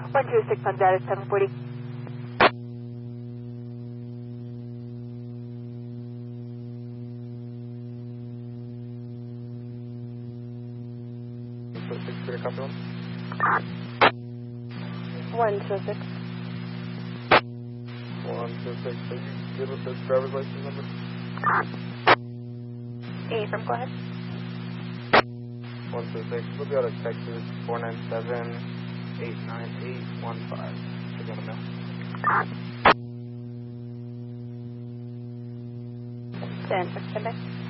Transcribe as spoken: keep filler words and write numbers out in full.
one two six on data seven forty. six, clear, copy one. one two six. one two six, are you good with the driver's license number? A from, go ahead. one two six, we'll be out of Texas, four nine seven, eight nine eight one five. Should be on the mail. San Francisco.